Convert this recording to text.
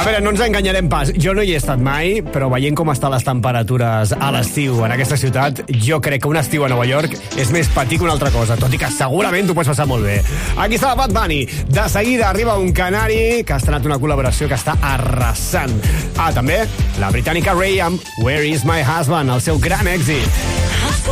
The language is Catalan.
A veure, no ens enganyarem pas. Jo no hi he estat mai, però veient com estan les temperatures a l'estiu en aquesta ciutat, jo crec que un estiu a Nova York és més petit que una altra cosa, tot i que segurament t'ho pots passar molt bé. Aquí està la Bad Bunny. De seguida arriba un canari que ha estrenat una col·laboració que està arrasant. També la britànica Ray amb Where is my husband, el seu gran èxit.